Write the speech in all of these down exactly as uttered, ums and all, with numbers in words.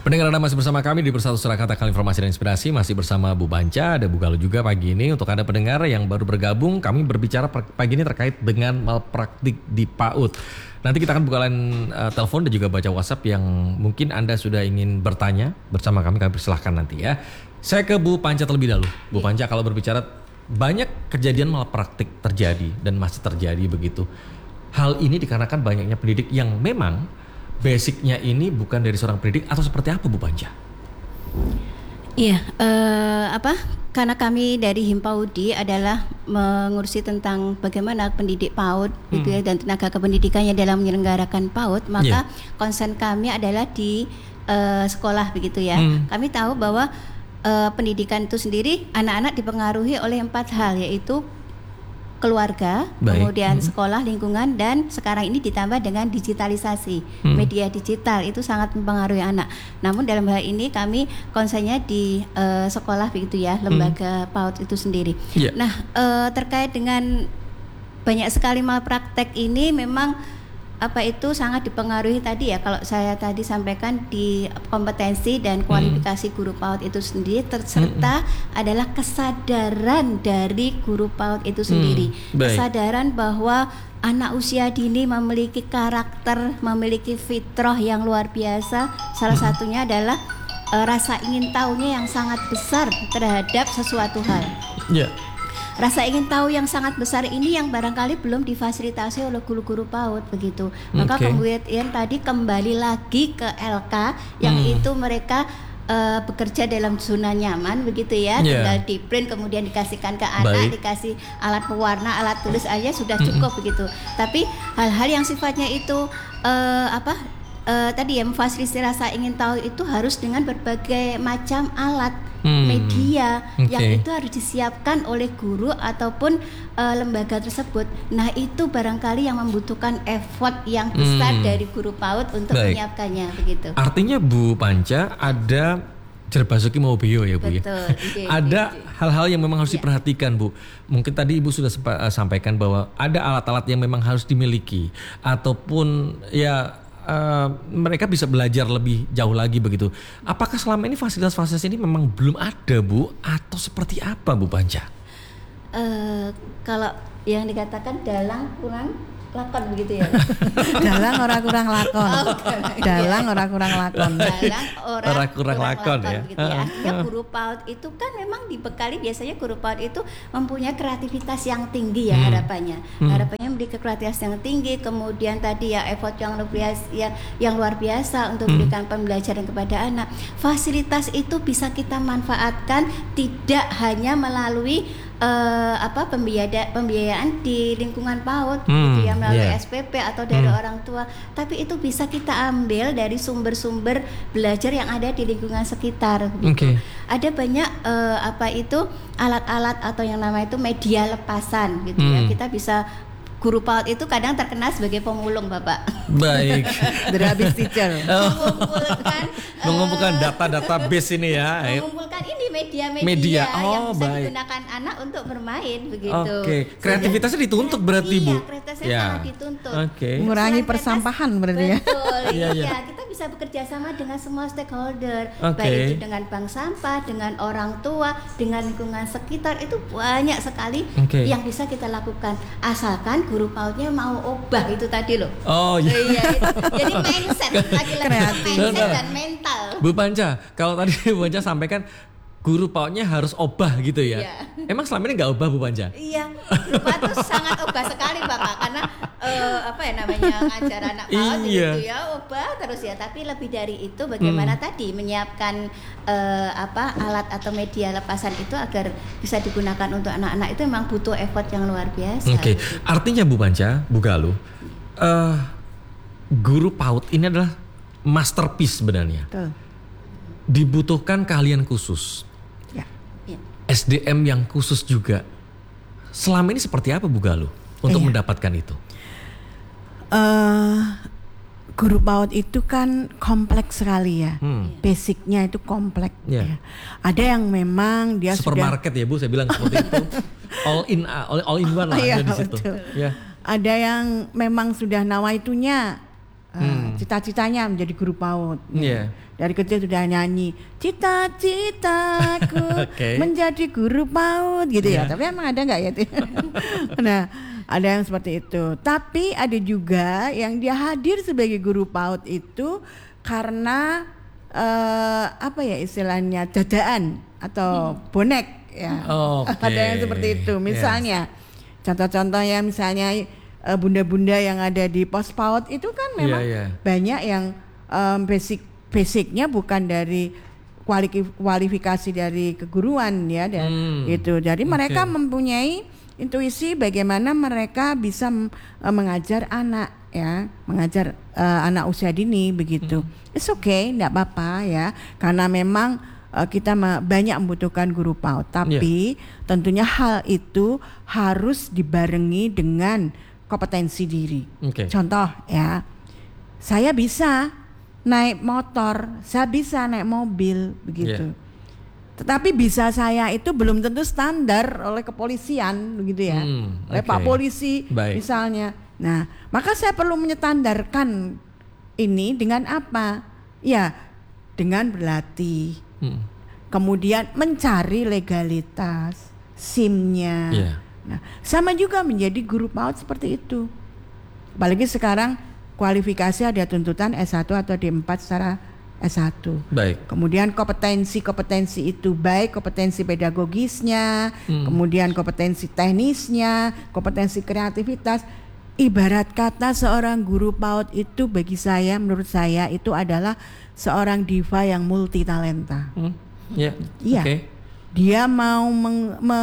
Pendengar Anda masih bersama kami di Bersatu Surakarta Kali Informasi dan Inspirasi. Masih bersama Bu Panca, ada Bu Galuh juga pagi ini. Untuk Anda pendengar yang baru bergabung, kami berbicara pagi ini terkait dengan malpraktik di PAUD. Nanti kita akan buka line uh, telepon dan juga baca WhatsApp yang mungkin Anda sudah ingin bertanya bersama kami. Kami persilahkan nanti ya. Saya ke Bu Panca terlebih dahulu. Bu Panca, kalau berbicara banyak kejadian malpraktik terjadi dan masih terjadi begitu. Hal ini dikarenakan banyaknya pendidik yang memang basicnya ini bukan dari seorang pendidik atau seperti apa Bu Panca? Iya, eh, apa? Karena kami dari Himpaudi adalah mengurusi tentang bagaimana pendidik PAUD hmm. gitu ya, dan tenaga kependidikannya dalam menyelenggarakan PAUD, maka yeah. konsen kami adalah di eh, sekolah begitu ya. Hmm. Kami tahu bahwa eh, pendidikan itu sendiri anak-anak dipengaruhi oleh empat hal, yaitu keluarga, Baik. kemudian hmm. sekolah, lingkungan, dan sekarang ini ditambah dengan digitalisasi, hmm. media digital itu sangat mempengaruhi anak. Namun dalam hal ini kami konsennya di uh, sekolah begitu ya, lembaga hmm. PAUD itu sendiri. Yeah. Nah uh, terkait dengan banyak sekali malpraktek ini memang apa itu sangat dipengaruhi tadi ya, kalau saya tadi sampaikan di kompetensi dan kualifikasi guru PAUD itu sendiri, serta hmm. adalah kesadaran dari guru PAUD itu sendiri. Hmm. Kesadaran bahwa anak usia dini memiliki karakter, memiliki fitrah yang luar biasa. Salah hmm. satunya adalah uh, rasa ingin tahunya yang sangat besar terhadap sesuatu hal. Yeah. Rasa ingin tahu yang sangat besar ini yang barangkali belum difasilitasi oleh guru-guru PAUD begitu. Maka okay. kemudian tadi kembali lagi ke L K yang hmm. itu mereka uh, bekerja dalam zona nyaman begitu ya. Yeah. Tinggal di print kemudian dikasihkan ke anak, Baik. dikasih alat pewarna, alat tulis aja sudah cukup hmm. begitu. Tapi hal-hal yang sifatnya itu uh, apa? Uh, tadi ya memfasilitasi rasa ingin tahu itu harus dengan berbagai macam alat hmm. media okay. yang itu harus disiapkan oleh guru ataupun uh, lembaga tersebut. Nah itu barangkali yang membutuhkan effort yang besar hmm. dari guru PAUD untuk Baik. menyiapkannya begitu. Artinya Bu Panca ada Jerbasuki Maubeyo ya Bu. Betul. Ya? Ada hal-hal yang memang harus ya. diperhatikan Bu. Mungkin tadi Ibu sudah sempa, uh, sampaikan bahwa ada alat-alat yang memang harus dimiliki ataupun ya Uh, mereka bisa belajar lebih jauh lagi begitu. Apakah selama ini fasilitas-fasilitas ini memang belum ada Bu, atau seperti apa Bu Panca? Uh, kalau yang dikatakan dalang kurang lakon begitu ya. Dalang ora kurang lakon. Oh, Dalang ora kurang lakon. Dalang ora, ora kurang lakon, lakon ya. Begitu ya. Artinya guru PAUD itu kan memang dibekali, biasanya guru PAUD itu mempunyai kreativitas yang tinggi ya hmm. harapannya. Hmm. Harapannya memiliki kreativitas yang tinggi, kemudian tadi ya effort yang luar biasa ya, yang luar biasa untuk memberikan hmm. pembelajaran kepada anak. Fasilitas itu bisa kita manfaatkan tidak hanya melalui Uh, apa pembiayaan pembiayaan di lingkungan PAUD hmm, gitu ya, melalui yeah. S P P atau dari hmm. orang tua, tapi itu bisa kita ambil dari sumber-sumber belajar yang ada di lingkungan sekitar gitu. Okay. Ada banyak uh, apa itu alat-alat atau yang namanya itu media lepasan gitu hmm. ya, kita bisa. Guru PAUD itu kadang terkenal sebagai pemulung Bapak. Baik. Drabis teacher. Mengumpulkan mengumpulkan uh, data-data base ini ya. Mengumpulkan ini media-media Media. Oh, yang bisa baik. digunakan anak untuk bermain begitu. Oke. Okay. Kreativitasnya dituntut berarti iya, Bu. Iya, kreativitasnya ya. sangat dituntut. Oke. Okay. Mengurangi persampahan berarti ya. Betul. iya, iya. Iya, kita bisa bekerja sama dengan semua stakeholder. Okay. Baik itu dengan bank sampah, dengan orang tua, dengan lingkungan sekitar, itu banyak sekali okay. yang bisa kita lakukan. Asalkan guru PAUD-nya mau ubah itu tadi loh. Oh iya. iya Jadi mindset, lagi-lagi mindset dan mental. Bu Panca, kalau tadi Bu Panca sampaikan guru PAUD-nya harus obah gitu ya. Iya. Emang selama ini nggak obah Bu Panca? Iya, guru PAUD itu sangat obah sekali Bapak, karena uh, apa ya namanya ngajar anak PAUD iya. gitu ya, obah terus ya. Tapi lebih dari itu bagaimana hmm. tadi menyiapkan uh, apa alat atau media lepasan itu agar bisa digunakan untuk anak-anak, itu memang butuh effort yang luar biasa. Oke, okay. Artinya Bu Panca, Bu Galuh, uh, guru PAUD ini adalah masterpiece sebenarnya. Betul. Dibutuhkan keahlian khusus. S D M yang khusus juga. Selama ini seperti apa Bu Galuh untuk iya. mendapatkan itu? Uh, guru PAUD itu kan kompleks sekali ya. Hmm. Basicnya itu kompleks. Yeah. Ya. Ada yang memang dia supermarket sudah... ya Bu, saya bilang seperti itu. All in all, all in one lah iya, ada di situ. Ya. Ada yang memang sudah nawaitunya uh, hmm. cita-citanya menjadi guru PAUD. Yeah. Dari kecil sudah nyanyi cita-citaku okay. menjadi guru PAUD gitu yeah. ya. Tapi emang ada nggak ya? Nah, ada yang seperti itu. Tapi ada juga yang dia hadir sebagai guru PAUD itu karena uh, apa ya istilahnya dadaan atau hmm. bonek ya. Oh, okay. Ada yang seperti itu. Misalnya yes. contoh-contoh yang misalnya uh, bunda-bunda yang ada di pos PAUD itu kan memang yeah, yeah. banyak yang um, basic basicnya bukan dari kualifikasi dari keguruan ya dan hmm. itu. Jadi okay. mereka mempunyai intuisi bagaimana mereka bisa uh, mengajar anak ya, mengajar uh, anak usia dini begitu. Hmm. It's okay, enggak apa-apa ya. Karena memang uh, kita ma- banyak membutuhkan guru PAUD, tapi yeah. tentunya hal itu harus dibarengi dengan kompetensi diri. Okay. Contoh ya. Saya bisa naik motor, saya bisa naik mobil begitu. Yeah. Tetapi bisa saya itu belum tentu standar oleh kepolisian begitu ya. Hmm, oleh okay. Pak Polisi Baik. misalnya. Nah, maka saya perlu menyetandarkan ini dengan apa? Ya, dengan berlatih. Hmm. Kemudian mencari legalitas SIM-nya. Yeah. Nah, sama juga menjadi guru PAUD seperti itu. Apalagi sekarang kualifikasi ada tuntutan S satu atau D empat secara S satu. Baik. Kemudian kompetensi-kompetensi itu baik kompetensi pedagogisnya, hmm. kemudian kompetensi teknisnya, kompetensi kreativitas. Ibarat kata seorang guru PAUD itu bagi saya, menurut saya itu adalah seorang diva yang multi talenta. Hmm. Yeah. Iya. Okay. Dia mau meng, me,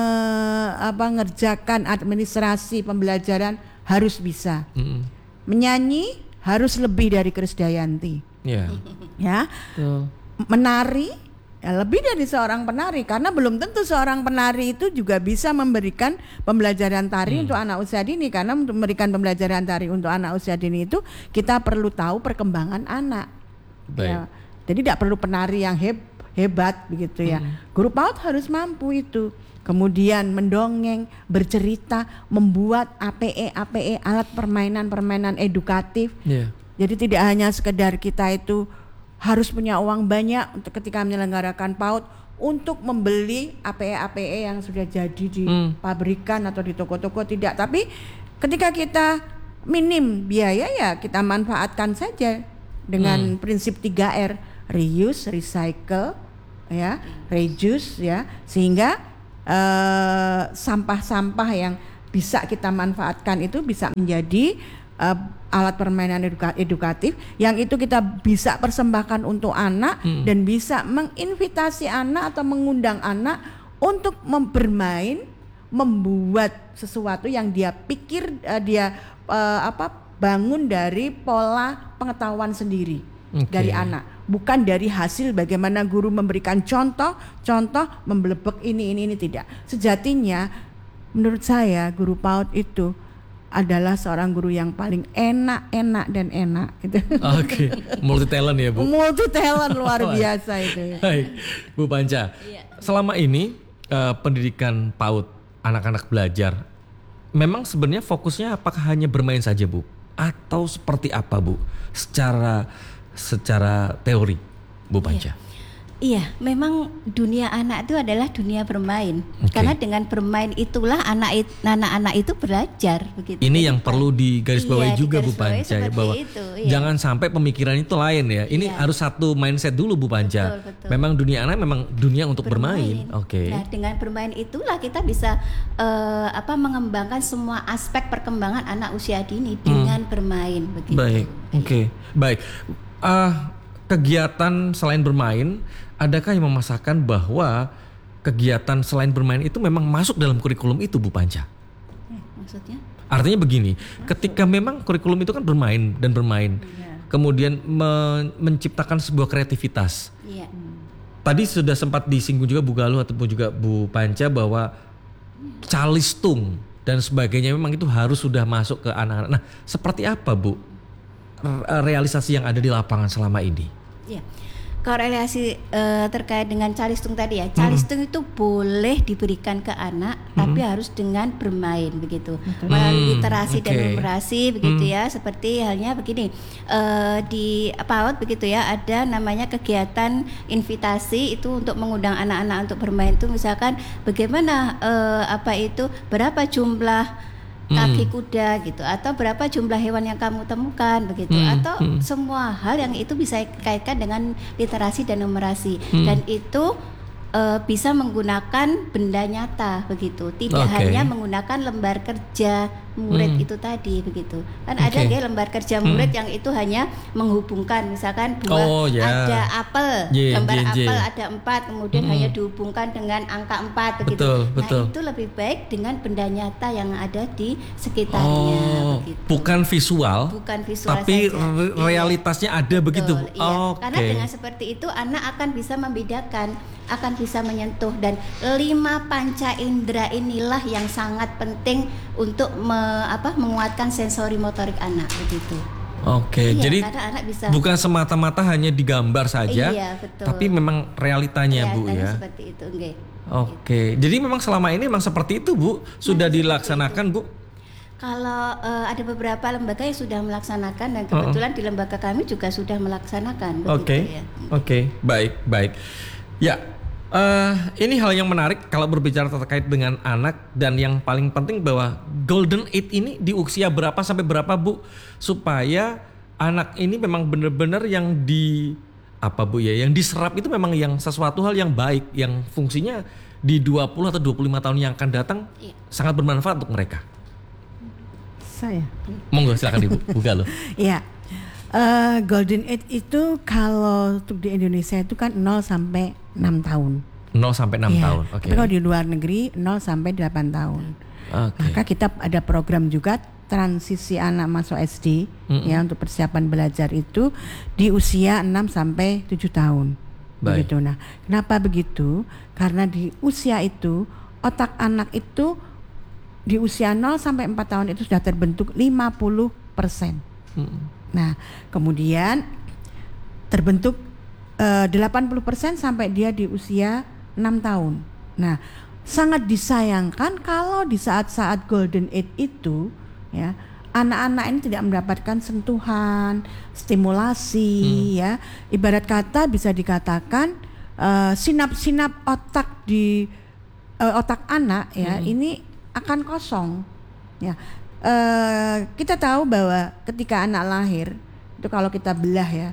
apa, ngerjakan administrasi pembelajaran harus bisa. Hmm. Menyanyi harus lebih dari Krisdayanti. Yeah. Ya. Uh. Menari ya lebih dari seorang penari karena belum tentu seorang penari itu juga bisa memberikan pembelajaran tari hmm. untuk anak usia dini karena untuk memberikan pembelajaran tari untuk anak usia dini itu kita perlu tahu perkembangan anak. Ya. Jadi tidak perlu penari yang heb, hebat begitu ya. Hmm. Guru PAUD harus mampu itu. Kemudian mendongeng, bercerita, membuat A P E A P E alat permainan-permainan edukatif. Yeah. Jadi tidak hanya sekedar kita itu harus punya uang banyak untuk ketika menyelenggarakan PAUD untuk membeli A P E A P E yang sudah jadi di hmm. pabrikan atau di toko-toko, tidak. Tapi ketika kita minim biaya ya kita manfaatkan saja dengan hmm. prinsip tiga R, reuse, recycle, ya, reduce ya, sehingga Uh, sampah-sampah yang bisa kita manfaatkan itu bisa menjadi uh, alat permainan eduka- edukatif yang itu kita bisa persembahkan untuk anak hmm. dan bisa menginvitasi anak atau mengundang anak untuk mem- bermain, membuat sesuatu yang dia pikir uh, dia uh, apa bangun dari pola pengetahuan sendiri. Okay. Dari anak, bukan dari hasil bagaimana guru memberikan contoh, contoh membelebek ini ini ini tidak. Sejatinya, menurut saya guru PAUD itu adalah seorang guru yang paling enak, enak dan enak. Gitu. Oke, okay. Multi talent ya Bu. Multi talent luar biasa itu. Baik, Bu Panca. Selama ini uh, pendidikan PAUD anak-anak belajar, memang sebenarnya fokusnya apakah hanya bermain saja Bu, atau seperti apa Bu? Secara secara teori, Bu Panca. Iya, iya, memang dunia anak itu adalah dunia bermain. Okay. Karena dengan bermain itulah anak anak-anak itu belajar begitu. Ini yang perlu digarisbawahi iya, juga Bu Panca ya, bahwa itu, iya. jangan sampai pemikiran itu lain ya. Ini iya. harus satu mindset dulu Bu Panca. Betul, betul. Memang dunia anak memang dunia untuk bermain. bermain. Oke. Okay. Nah, dengan bermain itulah kita bisa uh, apa mengembangkan semua aspek perkembangan anak usia dini dengan hmm. bermain begitu. Baik. Oke. Okay. Baik. Uh, kegiatan selain bermain, adakah yang memasakkan bahwa kegiatan selain bermain itu memang masuk dalam kurikulum itu Bu Panca? Eh, maksudnya? Artinya begini, masuk. Ketika memang kurikulum itu kan bermain dan bermain, ya. kemudian me- menciptakan sebuah kreativitas. Ya. Tadi sudah sempat disinggung juga Bu Galuh ataupun juga Bu Panca bahwa calistung dan sebagainya memang itu harus sudah masuk ke anak-anak. Nah, seperti apa Bu realisasi yang ada di lapangan selama ini? Ya, korelasi uh, terkait dengan calistung tadi ya. Calistung hmm. itu boleh diberikan ke anak, hmm. tapi harus dengan bermain begitu. Hmm. Melalui literasi okay. dan numerasi begitu hmm. ya. Seperti halnya begini, uh, di PAUD begitu ya, ada namanya kegiatan invitasi itu untuk mengundang anak-anak untuk bermain itu, misalkan bagaimana uh, apa itu berapa jumlah kaki kuda gitu, atau berapa jumlah hewan yang kamu temukan begitu, hmm, atau hmm. semua hal yang itu bisa dikaitkan dengan literasi dan numerasi, hmm. dan itu uh, bisa menggunakan benda nyata begitu, tidak okay. hanya menggunakan lembar kerja murid hmm. itu tadi begitu. Kan okay. ada ya lembar kerja murid hmm. yang itu hanya menghubungkan, misalkan buah oh, yeah. ada apel, yeah, lembar yeah, apel yeah. ada empat, kemudian hmm. hanya dihubungkan dengan angka empat begitu. Betul, nah betul. Itu lebih baik dengan benda nyata yang ada di sekitarnya oh, begitu. Bukan visual, bukan visual tapi saja. Re- realitasnya iya. ada begitu. Betul, iya. oh, Karena okay. dengan seperti itu anak akan bisa membedakan, akan bisa menyentuh, dan lima panca indera inilah yang sangat penting untuk me, apa menguatkan sensori motorik anak begitu. Oke, iya, jadi anak bisa, bukan semata-mata hanya digambar saja, iya, betul. tapi memang realitanya, realitanya Bu ya. Seperti itu, okay. Oke, gitu. Jadi memang selama ini memang seperti itu Bu, sudah nah, dilaksanakan Bu. Kalau uh, ada beberapa lembaga yang sudah melaksanakan, dan kebetulan uh-uh. di lembaga kami juga sudah melaksanakan. Oke, ya. Oke, baik, baik. Ya. Uh, ini hal yang menarik kalau berbicara terkait dengan anak, dan yang paling penting bahwa golden age ini di usia berapa sampai berapa Bu, supaya anak ini memang benar-benar yang di apa Bu ya, yang diserap itu memang yang sesuatu hal yang baik, yang fungsinya di dua puluh atau dua puluh lima tahun yang akan datang iya. sangat bermanfaat untuk mereka. Saya. Monggo silakan Ibu buka loh. Iya. Uh, golden age itu kalau untuk di Indonesia itu kan nol sampai enam tahun. nol sampai enam ya. tahun. Oke. Okay. Tapi kalau di luar negeri nol sampai delapan tahun. Okay. Maka kita ada program juga transisi anak masuk S D mm-hmm. ya, untuk persiapan belajar itu di usia enam sampai tujuh tahun. Baik. Begitu. Nah, kenapa begitu? Karena di usia itu otak anak itu di usia nol sampai empat tahun itu sudah terbentuk lima puluh persen. Mm-hmm. Nah, kemudian terbentuk uh, delapan puluh persen sampai dia di usia enam tahun. Nah, sangat disayangkan kalau di saat-saat golden age itu ya, anak-anak ini tidak mendapatkan sentuhan, stimulasi hmm. ya. Ibarat kata bisa dikatakan uh, sinap-sinap otak di uh, otak anak ya, hmm. ini akan kosong. Ya. Uh, kita tahu bahwa ketika anak lahir itu kalau kita belah ya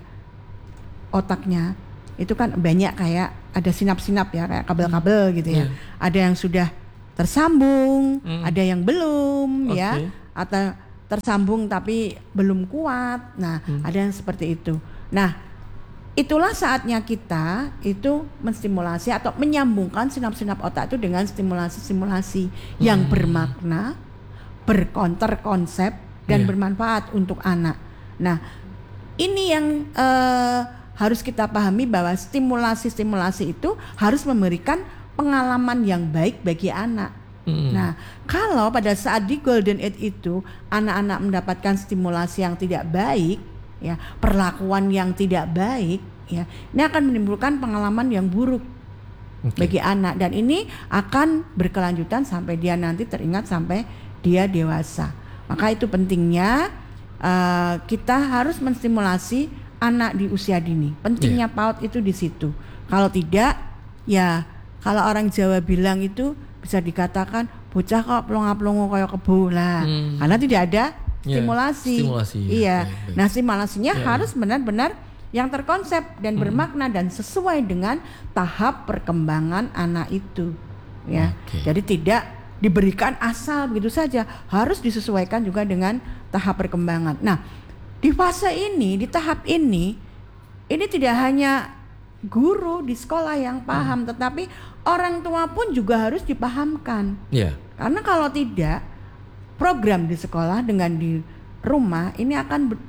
otaknya itu kan banyak kayak ada sinap-sinap ya, kayak kabel-kabel gitu ya. Yeah. Ada yang sudah tersambung, mm. ada yang belum okay. ya, atau tersambung tapi belum kuat. Nah, mm. ada yang seperti itu. Nah, itulah saatnya kita itu menstimulasi atau menyambungkan sinap-sinap otak itu dengan stimulasi-stimulasi mm. yang bermakna, berkonter konsep dan yeah. bermanfaat untuk anak. Nah, ini yang uh, harus kita pahami bahwa stimulasi-stimulasi itu harus memberikan pengalaman yang baik bagi anak. Mm. Nah, kalau pada saat di golden age itu anak-anak mendapatkan stimulasi yang tidak baik, ya, perlakuan yang tidak baik, ya, ini akan menimbulkan pengalaman yang buruk okay. bagi anak, dan ini akan berkelanjutan sampai dia nanti teringat sampai dia dewasa. Maka itu pentingnya uh, kita harus menstimulasi anak di usia dini. Pentingnya yeah. PAUD itu di situ. Kalau tidak, ya kalau orang Jawa bilang itu bisa dikatakan bocah kok plonga-plongo kayak kebo lah. Hmm. Karena tidak ada stimulasi. Yeah, stimulasi. Iya. Okay, okay. Nah, stimulasinya yeah, harus yeah. benar-benar yang terkonsep dan hmm. bermakna dan sesuai dengan tahap perkembangan anak itu. Ya. Okay. Jadi tidak diberikan asal begitu saja, harus disesuaikan juga dengan tahap perkembangan. Nah, di fase ini, di tahap ini, ini tidak hanya guru di sekolah yang paham, hmm. tetapi orang tua pun juga harus dipahamkan. Yeah. Karena kalau tidak, program di sekolah dengan di rumah ini akan ber,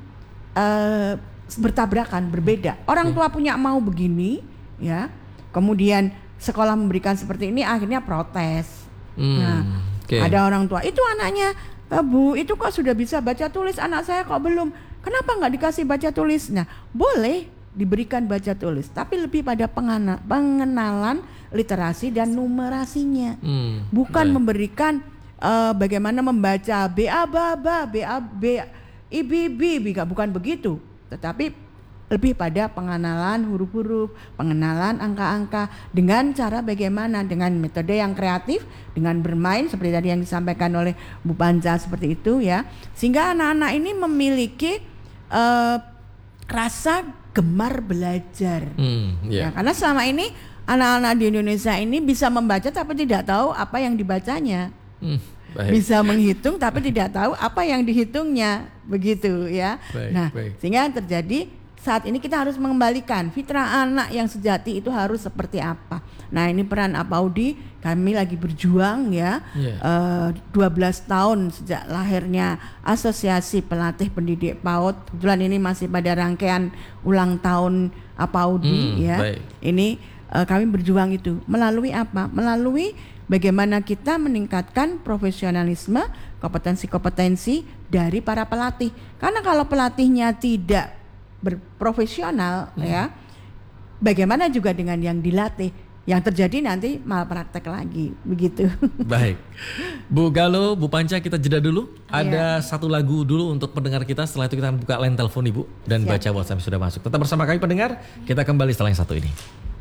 uh, bertabrakan, berbeda. Orang tua punya mau begini, ya, kemudian sekolah memberikan seperti ini, akhirnya protes. Hmm, nah, okay. ada orang tua, itu anaknya, oh, Bu, itu kok sudah bisa baca tulis, anak saya kok belum. Kenapa nggak dikasih baca tulis? Nah, boleh diberikan baca tulis, tapi lebih pada pengana, pengenalan literasi dan numerasinya. Hmm, bukan baik. memberikan uh, bagaimana membaca B A ba ba, B A B I B B, bukan begitu, tetapi lebih pada pengenalan huruf-huruf, pengenalan angka-angka dengan cara bagaimana, dengan metode yang kreatif, dengan bermain seperti tadi yang disampaikan oleh Bu Panca seperti itu ya, sehingga anak-anak ini memiliki uh, rasa gemar belajar. Hmm, yeah. Ya, karena selama ini anak-anak di Indonesia ini bisa membaca tapi tidak tahu apa yang dibacanya. Hmm, baik. Bisa menghitung tapi tidak tahu apa yang dihitungnya, begitu ya. Baik, nah, baik. Sehingga terjadi saat ini kita harus mengembalikan fitrah anak yang sejati itu harus seperti apa. Nah, ini peran APAUDI, kami lagi berjuang ya, yeah. uh, dua belas tahun sejak lahirnya Asosiasi Pelatih Pendidik PAUD. Kebetulan ini masih pada rangkaian ulang tahun APAUDI hmm, ya. Baik. Ini uh, kami berjuang itu melalui apa? Melalui bagaimana kita meningkatkan profesionalisme, kompetensi-kompetensi dari para pelatih. Karena kalau pelatihnya tidak berprofesional hmm. ya, bagaimana juga dengan yang dilatih, yang terjadi nanti malpraktek lagi, begitu. Baik, Bu Galo, Bu Panca, kita jeda dulu. Ada ya. satu lagu dulu untuk pendengar kita. Setelah itu kita buka line telepon Ibu dan Siap. baca WhatsApp sudah masuk. Tetap bersama kami pendengar. Kita kembali setelah yang satu ini.